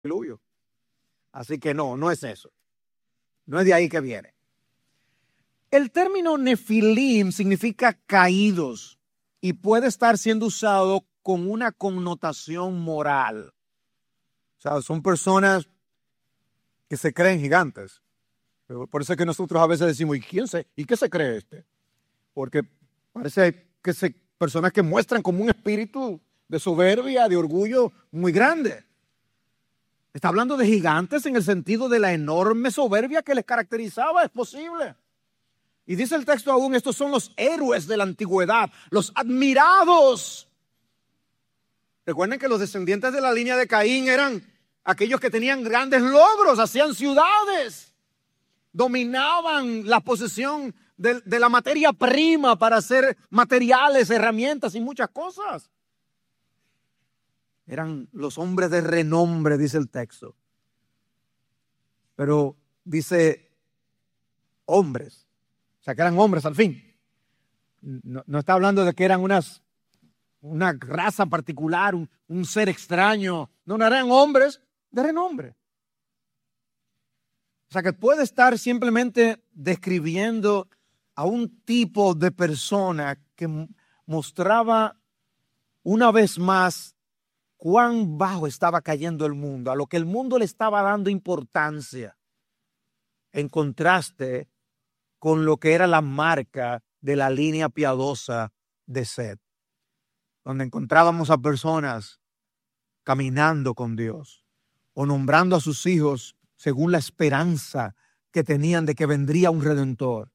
diluvio. Así que no es eso. No es de ahí que viene. El término nefilim significa caídos y puede estar siendo usado con una connotación moral. O sea, son personas que se creen gigantes. Por eso es que nosotros a veces decimos, ¿y qué se cree este? Porque parece que personas que muestran como un espíritu de soberbia, de orgullo muy grande. Está hablando de gigantes en el sentido de la enorme soberbia que les caracterizaba, es posible. Y dice el texto aún, estos son los héroes de la antigüedad, los admirados. Recuerden que los descendientes de la línea de Caín eran aquellos que tenían grandes logros, hacían ciudades, dominaban la posesión de la materia prima para hacer materiales, herramientas y muchas cosas. Eran los hombres de renombre, dice el texto. Pero dice hombres, o sea que eran hombres al fin. No está hablando de que eran una raza particular, un ser extraño. No eran hombres de renombre. O sea que puede estar simplemente describiendo a un tipo de persona que mostraba una vez más cuán bajo estaba cayendo el mundo, a lo que el mundo le estaba dando importancia, en contraste con lo que era la marca de la línea piadosa de Set, donde encontrábamos a personas caminando con Dios o nombrando a sus hijos según la esperanza que tenían de que vendría un Redentor.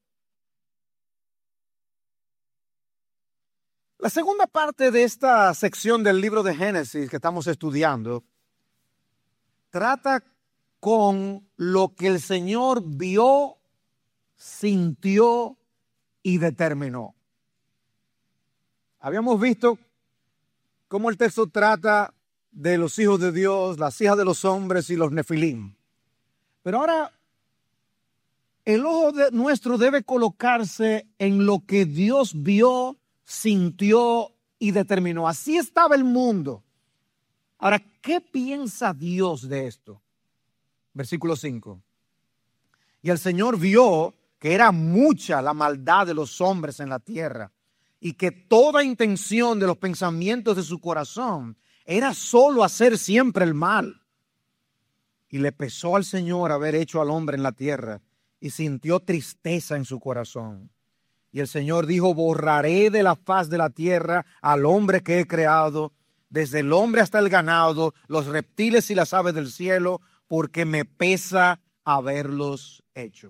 La segunda parte de esta sección del libro de Génesis que estamos estudiando trata con lo que el Señor vio, sintió y determinó. Habíamos visto cómo el texto trata de los hijos de Dios, las hijas de los hombres y los nefilim. Pero ahora el ojo nuestro debe colocarse en lo que Dios vio, sintió y determinó. Así estaba el mundo. Ahora, ¿qué piensa Dios de esto? Versículo 5. Y el Señor vio que era mucha la maldad de los hombres en la tierra y que toda intención de los pensamientos de su corazón era solo hacer siempre el mal. Y le pesó al Señor haber hecho al hombre en la tierra y sintió tristeza en su corazón. Y el Señor dijo, borraré de la faz de la tierra al hombre que he creado, desde el hombre hasta el ganado, los reptiles y las aves del cielo, porque me pesa haberlos hecho.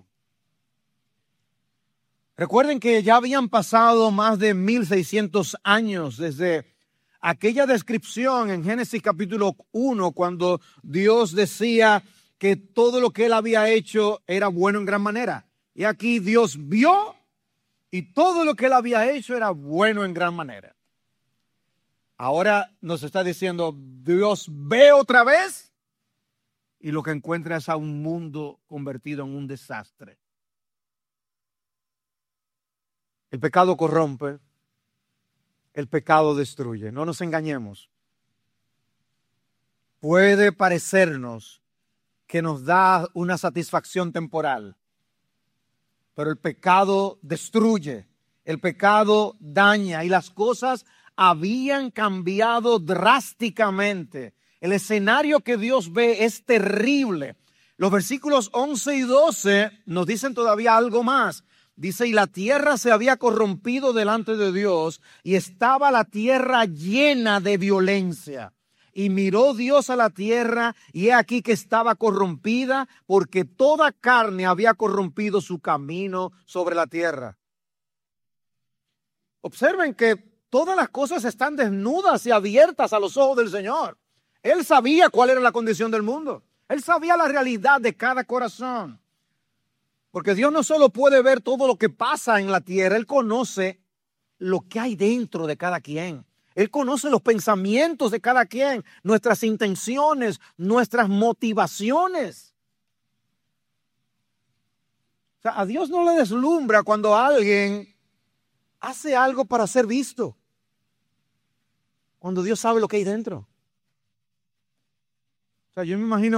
Recuerden que ya habían pasado más de 1600 años desde aquella descripción en Génesis capítulo 1, cuando Dios decía que todo lo que él había hecho era bueno en gran manera. Y aquí Dios vio y todo lo que él había hecho era bueno en gran manera. Ahora nos está diciendo, Dios ve otra vez y lo que encuentra es a un mundo convertido en un desastre. El pecado corrompe, el pecado destruye. No nos engañemos. Puede parecernos que nos da una satisfacción temporal, pero el pecado destruye, el pecado daña y las cosas habían cambiado drásticamente. El escenario que Dios ve es terrible. Los versículos 11 y 12 nos dicen todavía algo más. Dice, y la tierra se había corrompido delante de Dios y estaba la tierra llena de violencia. Y miró Dios a la tierra y he aquí que estaba corrompida porque toda carne había corrompido su camino sobre la tierra. Observen que todas las cosas están desnudas y abiertas a los ojos del Señor. Él sabía cuál era la condición del mundo. Él sabía la realidad de cada corazón. Porque Dios no solo puede ver todo lo que pasa en la tierra, Él conoce lo que hay dentro de cada quien. Él conoce los pensamientos de cada quien, nuestras intenciones, nuestras motivaciones. O sea, a Dios no le deslumbra cuando alguien hace algo para ser visto. Cuando Dios sabe lo que hay dentro. sea, yo me imagino